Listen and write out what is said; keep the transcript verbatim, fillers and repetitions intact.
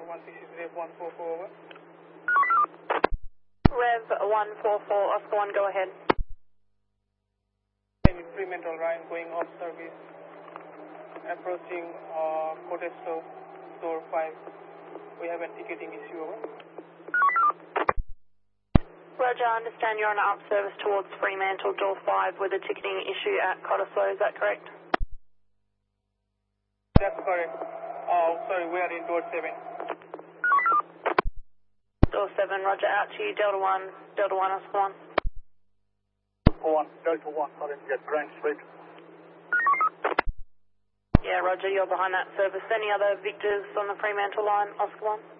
one sixty-three, Rev one four four, over. Rev one four four, Oscar one, go ahead. Fremantle Ryan going off service, approaching uh, Cotesto, door five. We have a ticketing issue, over. Roger, I understand you're on an up service towards Fremantle, door five, with a ticketing issue at Cotesto, is that correct? That's correct. Oh, sorry, we are in door seven. Door seven, Roger, out to you, Delta one, Delta one, Oscar one. one, Delta one, sorry, get Grand Street. Yeah, Roger, you're behind that service. Any other Victors on the Fremantle line, Oscar one?